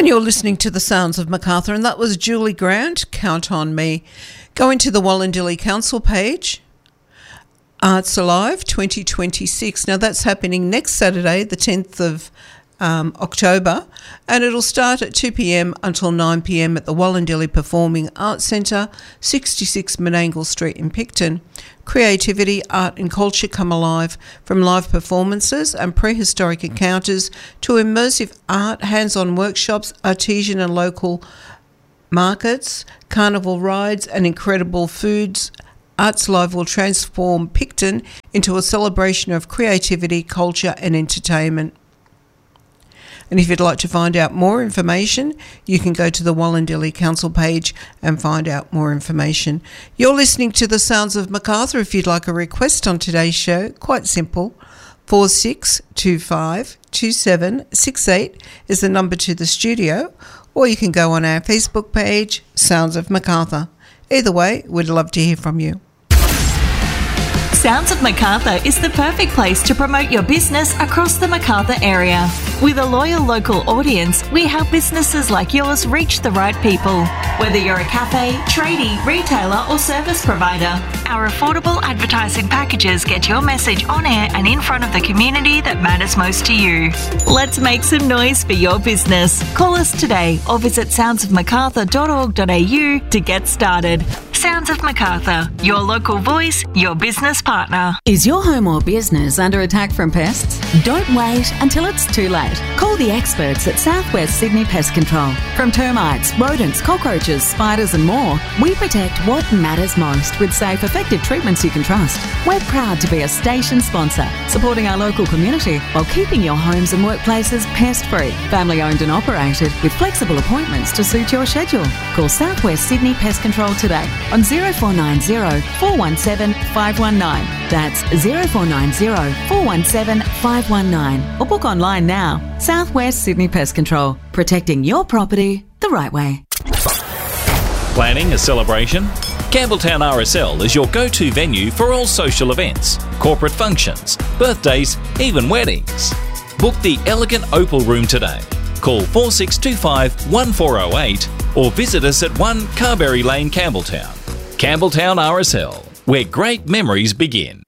And you're listening to the Sounds of Macarthur, and that was Julie Grant, Count on Me. Go into the Wallandilly Council page, Arts Alive 2026. Now that's happening next Saturday, the 10th of October, and it'll start at 2 p.m. until 9 p.m. at the Wallandilly Performing Arts Centre, 66 Menangle Street in Picton. Creativity, art and culture come alive, from live performances and prehistoric encounters to immersive art, hands-on workshops, artisan and local markets, carnival rides and incredible foods. Arts Live will transform Picton into a celebration of creativity, culture and entertainment. And if you'd like to find out more information, you can go to the Wallandilly Council page and find out more information. You're listening to the Sounds of Macarthur. If you'd like a request on today's show, quite simple. 4625 2768 is the number to the studio, or you can go on our Facebook page, Sounds of Macarthur. Either way, we'd love to hear from you. Sounds of Macarthur is the perfect place to promote your business across the Macarthur area. With a loyal local audience, we help businesses like yours reach the right people. Whether you're a cafe, tradie, retailer or service provider, our affordable advertising packages get your message on air and in front of the community that matters most to you. Let's make some noise for your business. Call us today or visit soundsofmacarthur.org.au to get started. Sounds of Macarthur, your local voice, your business partner. Is your home or business under attack from pests? Don't wait until it's too late. Call the experts at Southwest Sydney Pest Control. From termites, rodents, cockroaches, spiders and more, we protect what matters most with safe, effective treatments you can trust. We're proud to be a station sponsor, supporting our local community while keeping your homes and workplaces pest-free. Family-owned and operated with flexible appointments to suit your schedule. Call Southwest Sydney Pest Control today on 0490 417 519. That's 0490 417 519. Or book online now. Southwest Sydney Pest Control. Protecting your property the right way. Planning a celebration? Campbelltown RSL is your go-to venue for all social events, corporate functions, birthdays, even weddings. Book the elegant Opal Room today. Call 4625 1408 or visit us at 1 Carberry Lane, Campbelltown. Campbelltown RSL, where great memories begin.